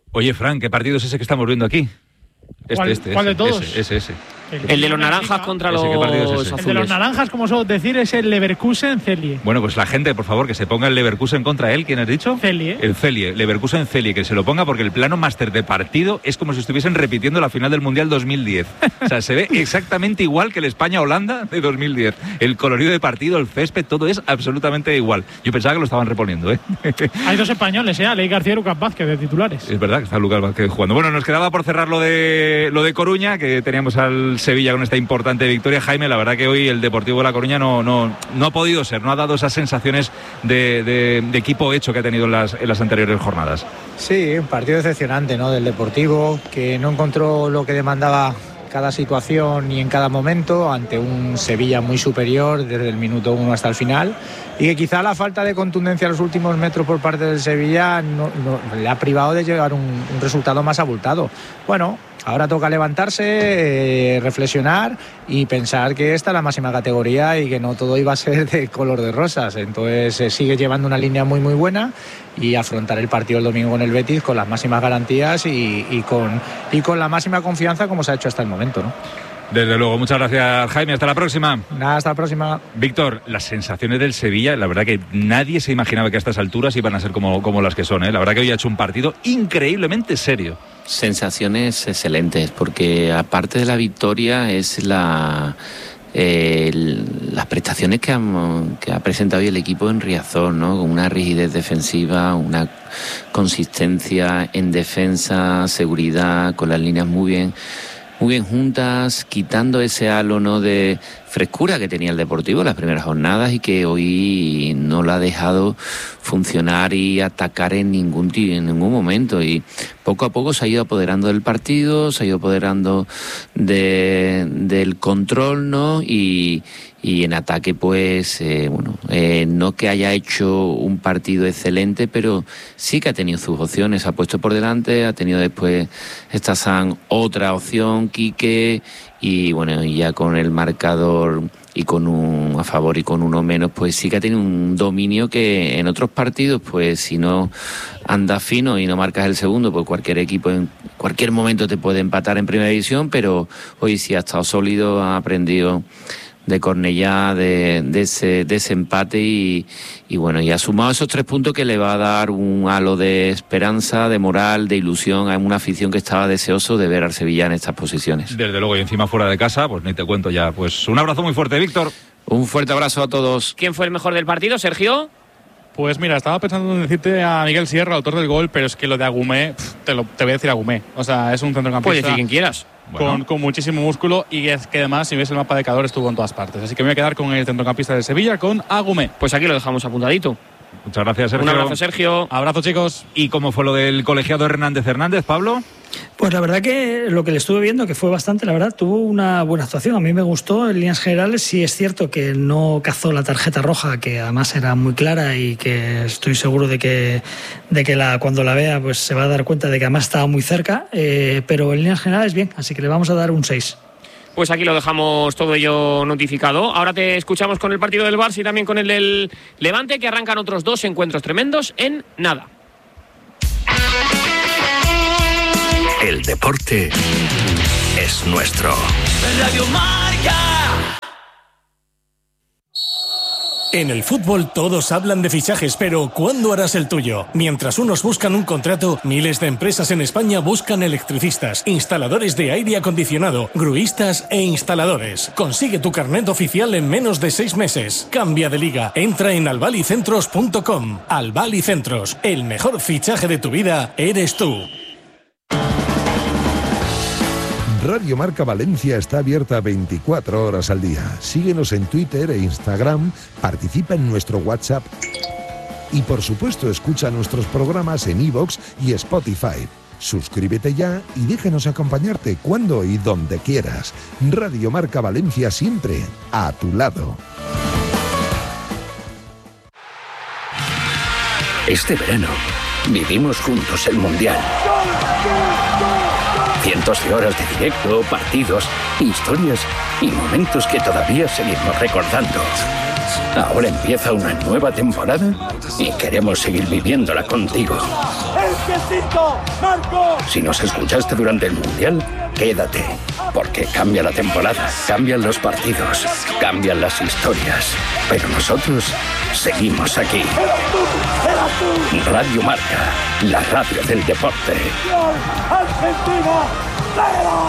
Oye, Fran, ¿qué partido es ese que estamos viendo aquí? ¿Cuál de todos? Ese. El de los naranjas contra los azules. El de los naranjas, como suelo decir, es el Leverkusen-Celje. Bueno, pues la gente, por favor, que se ponga el Leverkusen contra él. ¿Quién has dicho? Celje. El Celje, Leverkusen-Celje, que se lo ponga porque el plano máster de partido es como si estuviesen repitiendo la final del Mundial 2010. O sea, se ve exactamente igual que el España-Holanda de 2010. El colorido de partido, el césped, todo es absolutamente igual. Yo pensaba que lo estaban reponiendo, ¿eh? Hay dos españoles, Aleix García y Lucas Vázquez, de titulares. Es verdad que está Lucas Vázquez jugando. Bueno, nos quedaba por cerrar lo de Coruña, que teníamos al Sevilla con esta importante victoria. Jaime, la verdad que hoy el Deportivo de La Coruña no ha podido ser, no ha dado esas sensaciones de equipo hecho que ha tenido en las anteriores jornadas. Sí, un partido decepcionante, ¿no?, del Deportivo, que no encontró lo que demandaba cada situación y en cada momento ante un Sevilla muy superior desde el minuto 1 hasta el final, y que quizá la falta de contundencia en los últimos metros por parte del Sevilla no le ha privado de llegar un resultado más abultado. Bueno, ahora toca levantarse, reflexionar y pensar que esta es la máxima categoría y que no todo iba a ser de color de rosas. Entonces sigue llevando una línea muy muy buena y afrontar el partido el domingo con el Betis con las máximas garantías y con la máxima confianza como se ha hecho hasta el momento, ¿no? Desde luego, muchas gracias, Jaime, hasta la próxima. Nada, hasta la próxima. Víctor, las sensaciones del Sevilla, la verdad que nadie se imaginaba que a estas alturas iban a ser como las que son, ¿eh? La verdad que hoy ha hecho un partido increíblemente serio. Sensaciones excelentes, porque aparte de la victoria es las prestaciones que ha presentado hoy el equipo en Riazor, ¿no? Con una rigidez defensiva, una consistencia en defensa, seguridad, con las líneas muy bien juntas, quitando ese halo, ¿no?, de frescura que tenía el Deportivo en las primeras jornadas y que hoy no la ha dejado funcionar y atacar en ningún momento, y poco a poco se ha ido apoderando del partido, se ha ido apoderando del control, ¿no? Y en ataque, pues, no que haya hecho un partido excelente, pero sí que ha tenido sus opciones, ha puesto por delante, ha tenido después esta otra opción, Quique, y bueno, ya con el marcador y con un a favor y con uno menos, pues sí que ha tenido un dominio que en otros partidos, pues si no andas fino y no marcas el segundo, pues cualquier equipo en cualquier momento te puede empatar en primera división, pero hoy sí ha estado sólido, ha aprendido de Cornellá, de ese empate y bueno, y ha sumado esos 3 puntos que le va a dar un halo de esperanza, de moral, de ilusión a una afición que estaba deseoso de ver al Sevilla en estas posiciones. Desde luego, y encima fuera de casa, pues ni te cuento ya. Pues un abrazo muy fuerte, Víctor. Un fuerte abrazo a todos. ¿Quién fue el mejor del partido, Sergio? Pues mira, estaba pensando en decirte a Miguel Sierra, autor del gol, pero es que lo de Agumé, te voy a decir Agumé. O sea, es un centrocampista. Puedes decir quien quieras. Con muchísimo músculo, y es que además, si ves el mapa de Cador, estuvo en todas partes. Así que me voy a quedar con el centrocampista de Sevilla, con Agumé. Pues aquí lo dejamos apuntadito. Muchas gracias, Sergio. Un abrazo, Sergio. Abrazo, chicos. ¿Y cómo fue lo del colegiado Hernández, Pablo? Pues la verdad que lo que le estuve viendo, que fue bastante, la verdad, tuvo una buena actuación. A mí me gustó en líneas generales. Sí es cierto que no cazó la tarjeta roja, que además era muy clara y que estoy seguro de que cuando la vea pues se va a dar cuenta de que además estaba muy cerca, pero en líneas generales bien, así que le vamos a dar un 6. Pues aquí lo dejamos todo ello notificado. Ahora te escuchamos con el partido del Barça y también con el del Levante, que arrancan otros 2 encuentros tremendos en nada. El deporte es nuestro. Radio Marca. En el fútbol todos hablan de fichajes, pero ¿cuándo harás el tuyo? Mientras unos buscan un contrato, miles de empresas en España buscan electricistas, instaladores de aire acondicionado, gruistas e instaladores. Consigue tu carnet oficial en menos de 6 meses. Cambia de liga. Entra en albalicentros.com. Albalicentros, el mejor fichaje de tu vida eres tú. Radio Marca Valencia está abierta 24 horas al día. Síguenos en Twitter e Instagram, participa en nuestro WhatsApp y por supuesto escucha nuestros programas en iVoox y Spotify. Suscríbete ya y déjanos acompañarte cuando y donde quieras. Radio Marca Valencia, siempre a tu lado. Este verano vivimos juntos el Mundial. Cientos de horas de directo, partidos, historias y momentos que todavía seguimos recordando. Ahora empieza una nueva temporada y queremos seguir viviéndola contigo. Si nos escuchaste durante el Mundial, quédate, porque cambia la temporada, cambian los partidos, cambian las historias, pero nosotros seguimos aquí. Radio Marca, la radio del deporte. Argentina,